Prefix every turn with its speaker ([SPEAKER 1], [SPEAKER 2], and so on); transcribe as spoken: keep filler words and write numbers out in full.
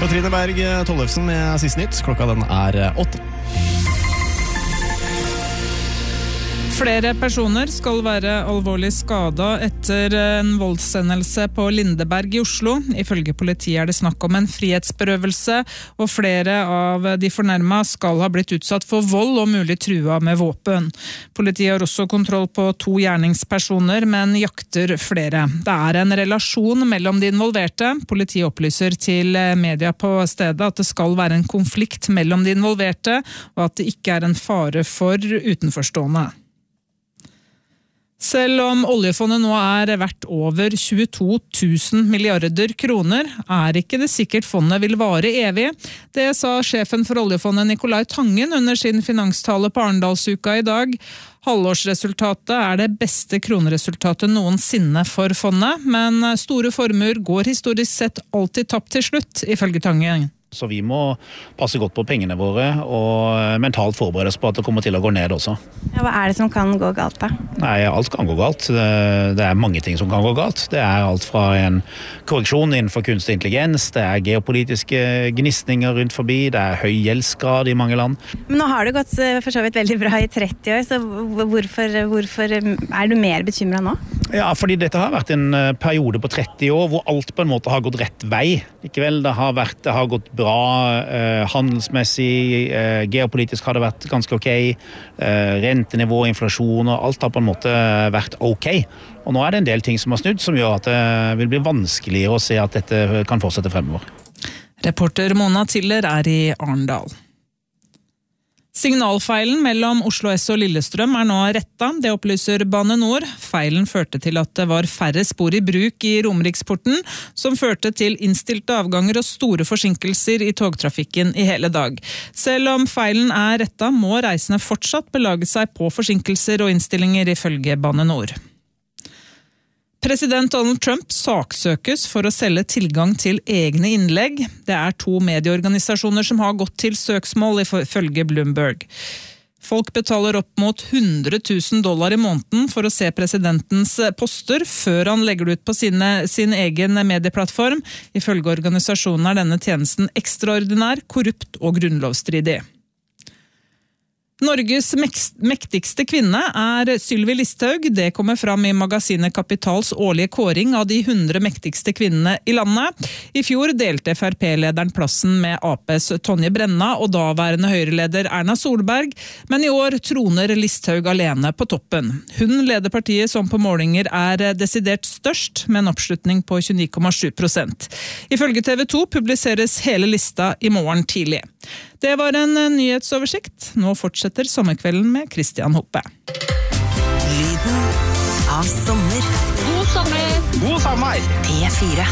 [SPEAKER 1] Katrine Berg Tollefsen med siste nytt. Klokka den er åtte.
[SPEAKER 2] Flere personer skal være alvorlig skadet etter en voldshendelse på Lindeberg i Oslo. Ifølge politiet er det snakk om en frihetsberøvelse, og flere av de fornærmede skal ha blitt utsatt for vold og mulig trua med våpen. Politiet har også kontroll på to gjerningspersoner, men jakter flere. Det er en relasjon mellom de involverte. Politiet opplyser til media på stedet at det skal være en konflikt mellom de involverte, og at det ikke er en fare for utenforstående. Selv om oljefondet nå er verdt over tjueto tusen milliarder kroner, er ikke det sikkert fondet vil vare evig. Det sa sjefen for oljefondet Nicolai Tangen under sin finanstale på Arendalsuka i dag. Halvårsresultatet er det beste kroneresultatet noensinne for fondet, men store formuer går historisk sett alltid tapt til slutt, ifølge Tangen.
[SPEAKER 3] Så vi må passe godt på pengene våre og mentalt forberede oss på at det kommer til å gå ned også.
[SPEAKER 4] Ja, hva er det som kan gå galt da?
[SPEAKER 3] Nei, alt kan gå galt. Det er mange ting som kan gå galt. Det er alt fra en korreksjon innenfor kunstig intelligens, det er geopolitiske gnistninger rundt forbi, det er høy gjeldsgrad i mange land.
[SPEAKER 4] Men nå har det gått for så vidt veldig bra i tretti år, så hvorfor, hvorfor er du mer bekymret nå?
[SPEAKER 3] Ja, fordi dette har vært en periode på tretti år hvor alt på en måte har gått rett vei. Likevel, det har, vært, det har gått bra eh, handelsmessig, eh, geopolitisk har det vært ganske ok, eh, rentenivå, inflasjon og alt har på en måte vært ok. Og nå er det en del ting som har snudd som gjør at det vil bli vanskeligere å se at dette kan fortsette fremover.
[SPEAKER 2] Reporter Mona Tiller er i Arendal. Signalfeilen mellom Oslo S og Lillestrøm er nå retta, det opplyser Bane Nor. Feilen førte til at det var færre spor i bruk i Romeriksporten, som førte til innstilte avganger og store forsinkelser i togtrafikken i hele dag. Selv om feilen er retta, må reisende fortsatt belage seg på forsinkelser og innstillinger ifølge Bane Nor. President Donald Trump saksøkes for å selge tilgang til egne innlegg. Det er to medieorganisasjoner som har gått til søksmål ifølge Bloomberg. Folk betaler opp mot hundre tusen dollar i måneden for å se presidentens poster før han legger det ut på sine, sin egen medieplattform. Ifølge organisasjonen er denne tjenesten ekstraordinær, korrupt og grunnlovsstridig. Norges mektigste kvinne er Sylvi Listhaug. Det kommer fram i magasinet Kapitals årlige kåring av de hundre mektigste kvinnene i landet. I fjor delte F R P-lederen plassen med A P's Tonje Brenna og daværende Høyre-leder Erna Solberg, men i år troner Listhaug alene på toppen. Hun leder partiet som på målinger er desidert størst, med en oppslutning på tjueni komma sju prosent. Ifølge T V to publiseres hele lista i morgen tidlig. Det var en nyhetsoversikt. Nå fortsetter sommerkvelden med Christian Hoppe.
[SPEAKER 5] Lyden av sommer.
[SPEAKER 6] God sommer!
[SPEAKER 5] God sommer! P fire.